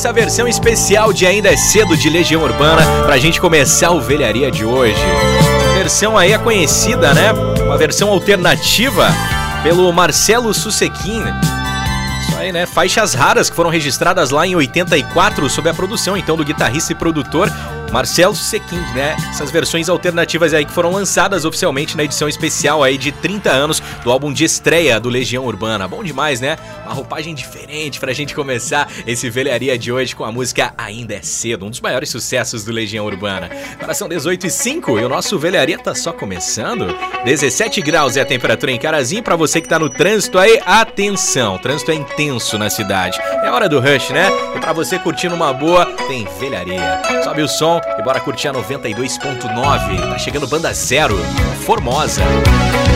essa versão especial de Ainda é Cedo de Legião Urbana pra gente começar o Velharia de hoje. A versão aí é conhecida, né? Uma versão alternativa pelo Marcelo Susequin. Isso aí, né? Faixas raras que foram registradas lá em 84 sob a produção então do guitarrista e produtor Marcelo Susequin, né? Essas versões alternativas aí que foram lançadas oficialmente na edição especial aí de 30 anos do álbum de estreia do Legião Urbana. Bom demais, né? Uma roupagem diferente pra gente começar esse Velharia de hoje com a música Ainda é Cedo, um dos maiores sucessos do Legião Urbana. Agora são 18h05 e o nosso Velharia tá só começando. 17 graus é a temperatura em Carazinho. Pra você que tá no trânsito aí, atenção, o trânsito é intenso na cidade. É hora do rush, né? E pra você curtir numa boa, tem Velharia. Sobe o som e bora curtir a 92.9. Tá chegando Banda Zero, Formosa.